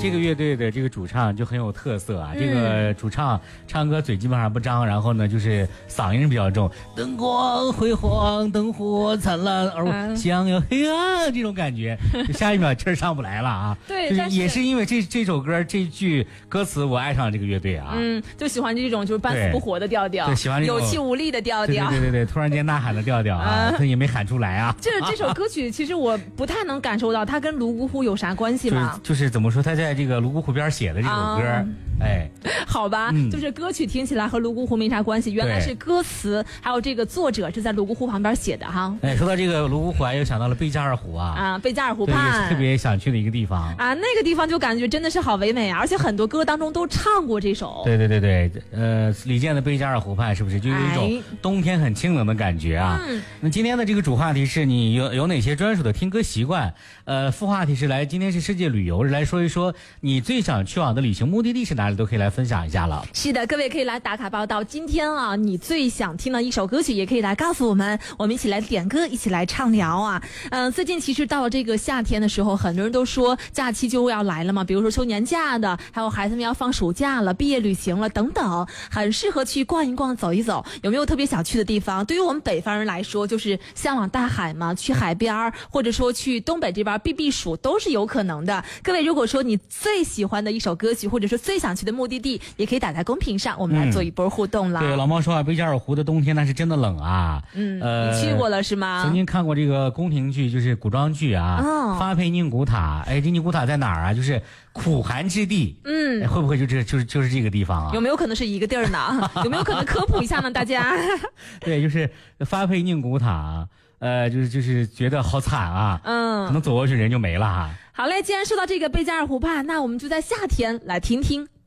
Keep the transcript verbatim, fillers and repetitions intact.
这个乐队的这个主唱就很有特色啊，嗯、这个主唱唱歌嘴基本上不张，然后呢就是嗓音比较重，灯光辉煌，灯火灿烂，而想要黑暗这种感觉，就下一秒气儿上不来了啊。 对， 就是也是因为这这首歌这句歌词，我爱上了这个乐队啊。 嗯，就喜欢这种就是半死不活的调调， 对，喜欢这种有气无力的调调， 对对对对，突然间呐喊的调调啊，他也没喊出来啊。 这这首歌曲其实我不太能感受到它跟泸沽湖有啥关系吗？ 就是就是怎么说，他在这个泸沽湖边写的这首歌，啊、哎， 好吧、嗯，就是歌曲听起来和泸沽湖没啥关系，原来是歌词还有这个作者是在泸沽湖旁边写的哈。 哎，说到这个泸沽湖啊，又想到了贝加尔湖啊， 啊，贝加尔湖畔， 特别想去的一个地方啊，那个地方就感觉真的是好唯美啊，而且很多歌当中都唱过这首。 对对对对，呃，李健的贝加尔湖畔是不是就有一种冬天很清冷的感觉啊？嗯、那今天的这个主话题是你有有哪些专属的听歌习惯？呃，副话题是来，今天是世界旅游日，来说一说你最想去往的旅行目的地是哪里，都可以来分享一下了。 是的，各位可以来打卡报道。今天啊，你最想听的一首歌曲，也可以来告诉我们，我们一起来点歌，一起来畅聊啊。嗯、呃，最近其实到了这个夏天的时候，很多人都说假期就要来了嘛，比如说休年假的，还有孩子们要放暑假了，毕业旅行了等等，很适合去逛一逛、走一走。有没有特别想去的地方？对于我们北方人来说，就是向往大海嘛，去海边，或者说去东北这边避避暑都是有可能的。各位，如果说你最喜欢的一首歌曲，或者说最想去的目的地，也可以打在公屏上，我们来做一波互动啦。 嗯、对，老猫说啊，贝加尔湖的冬天那是真的冷啊。 嗯，呃，你去过了是吗？ 曾经看过这个宫廷剧，就是古装剧啊。哦。发配宁古塔，哎，这宁古塔在哪儿啊？就是苦寒之地。嗯，哎、会不会就这就是就是这个地方啊？ 有没有可能是一个地儿呢？有没有可能科普一下呢？大家？ 对，就是发配宁古塔。呃，就是就是觉得好惨啊，嗯，可能走过去人就没了哈。 好嘞，既然说到这个贝加尔湖畔，那我们就在夏天来听听